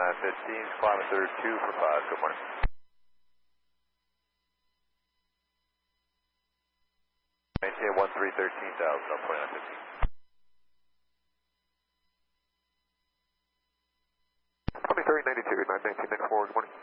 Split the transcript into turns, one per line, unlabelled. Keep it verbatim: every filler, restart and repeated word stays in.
nine fifteen, kilometer two for five, good morning. Maintain one three thirteen thousand on twenty-nine fifteen.
twenty-three ninety-two, nine nineteen, nine four, good morning.